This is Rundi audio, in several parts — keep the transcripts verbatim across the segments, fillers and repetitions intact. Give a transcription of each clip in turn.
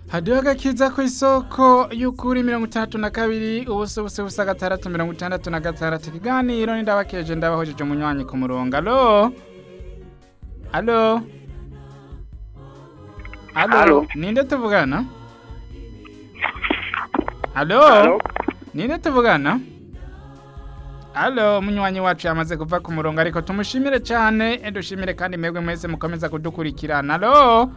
hadiho agakiza ku isoko y'ukuri mirongo itandatu na kabiri ubusa ubusa ubusa gatandatu mirongo itandatu na gatandatu ikiganiro ni ndabakeje ndabahojeje umunywanyi ku murongo. Alo alo alo Alo. ninde tuvugana? Alo Alo. ninde tuvugana? Alo umunywanyi wacu yamaze kuva ku murongo ariko tumushimire cyane dushimire kandi mwebwe mwese mukomeza kudukurikirana. Alo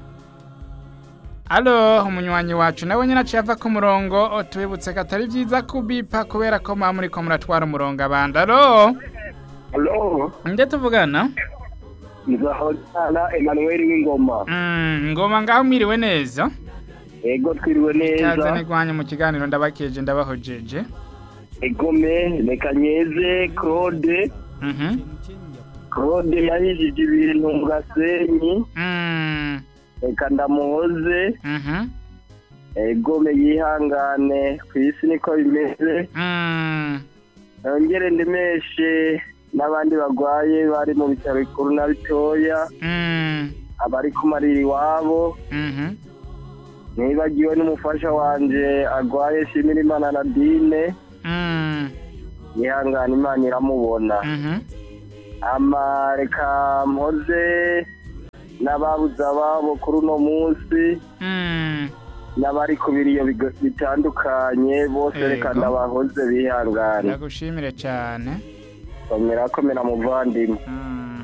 Alo umunywanyi wacu nawe nyina cyava ku murongo tubibutse katari byiza kubipa kubera ko mwa muri ko muratwara umurongo abandi. Alo Alo. nde tuvugana? Nzahozana Emmanuel w'Ingoma. Mm, ngoma ngaho mwiriwe neza. Ego twiriwe neza. Kaze nigwanye mu kiganiro ndabakeje ndabahojeje. Egome Mekanyeze Claude. Mhm. Claude yahijije ibintu mu Gasenyi. Mm. Reka ndamuhoze. Mhm. Egome yihangane kwisi niko bimeze. Mm. Nongere ndemeshe n'abandi bagwaye bari mu bitaro bikuru na bitoya. Mm. Abari kumarira iwabo. Mhm. Nibagiwe n'umufasha wanje agwaye Shimira Imana Nadine. Mm. Yihangane Imana iramubona. Mhm. Ama reka mpoze n'ababuze ababo kuri uno munsi. Mm. N'abari ku biriyo bigo- bitandukanye bose reka Ego. ndabahoze bihangane. Ndagushimire cyane. Komera komera muvandimwe. Mm.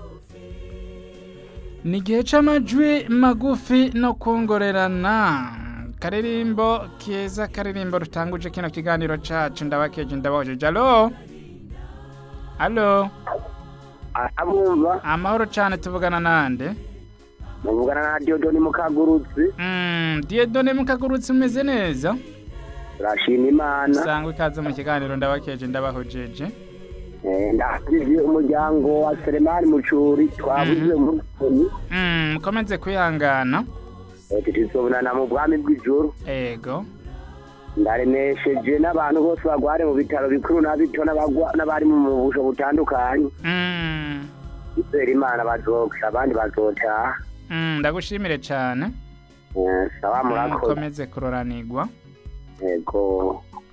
Ni igihe c'amajwi magufi no kongorerana. Karirimbo keza karirimbo rutanguje kino kiganiro cacu ndabakeje ndabahojeje. Alo Alo Abumva amahoro cyane tuvugana nande? muvugana na Diodoni Mukagurutsi. Mm, Diedone mukagurutse umeze neza? Turashima Imana. Sangwe ikaze mu kiganiro ndabakeje ndabahojeje. Eh, ndakije umuryango wa Selemani Mucuri twabuze mu Mm, mukomeze kwihangana. tuzobonana mu bwami bw'ijuru. Ego. Ndaremesheje n'abantu bose bagware mu bitaro bikuru na bito n'abagwa n'abari mu busho butandukanye. Mm. Izere Imana bazokira abandi bazotaha. Mm, ndagushimire cyane. Eh, sawa murakoze. Mukomeze kuroranirwa. Ego.